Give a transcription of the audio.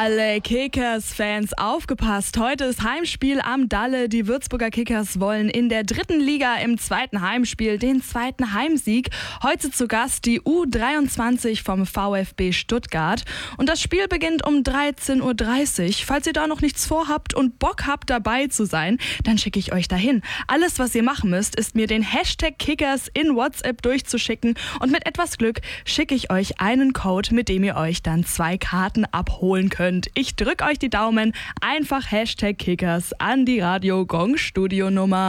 Alle Kickers-Fans aufgepasst. Heute ist Heimspiel am Dalle. Die Würzburger Kickers wollen in der 3. Liga im 2. Heimspiel den 2. Heimsieg. Heute zu Gast die U23 vom VfB Stuttgart. Und das Spiel beginnt um 13.30 Uhr. Falls ihr da noch nichts vorhabt und Bock habt, dabei zu sein, dann schicke ich euch dahin. Alles, was ihr machen müsst, ist mir den Hashtag Kickers in WhatsApp durchzuschicken. Und mit etwas Glück schicke ich euch einen Code, mit dem ihr euch dann 2 Karten abholen könnt. Ich drücke euch die Daumen. Einfach Hashtag Kickers an die Radio Gong Studio Nummer.